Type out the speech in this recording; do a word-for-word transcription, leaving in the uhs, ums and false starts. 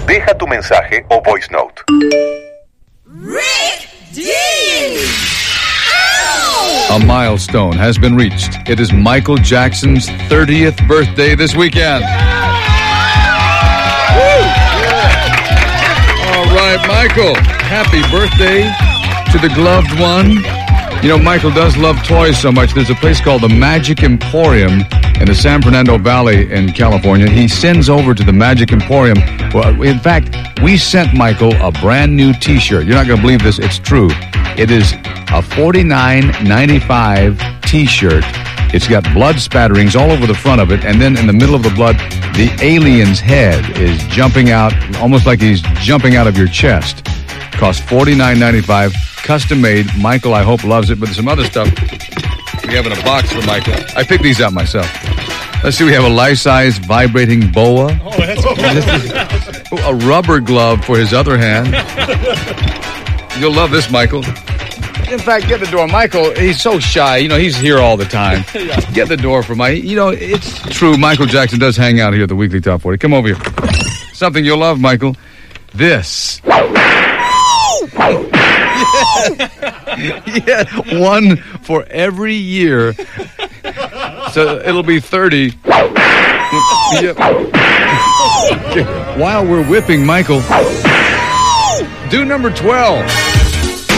Deja tu mensaje o voice note. Rick D! A milestone has been reached. It is Michael Jackson's thirtieth birthday this weekend. Woo! All right, Michael, happy birthday to the gloved one. You know, Michael does love toys so much. There's a place called the Magic Emporium in the San Fernando Valley in California. He sends over to the Magic Emporium. Well, in fact, we sent Michael a brand new T-shirt. You're not going to believe this. It's true. It is a forty-nine ninety-five T-shirt. It's got blood spatterings all over the front of it, and then in the middle of the blood, the alien's head is jumping out, almost like he's jumping out of your chest. Costs forty-nine ninety-five, custom made. Michael, I hope, loves it, but there's some other stuff we have in a box for Michael. I picked these out myself. Let's see, we have a life-size vibrating boa. Oh, that's cool. A rubber glove for his other hand. You'll love this, Michael. In fact, get the door. Michael, he's so shy. You know, he's here all the time. Yeah. Get the door for Mike. You know, it's true. Michael Jackson does hang out here at the Weekly Top forty. Come over here. Something you'll love, Michael. This. Yeah, one for every year. So it'll be thirty. Yeah. While we're whipping Michael, do number twelve.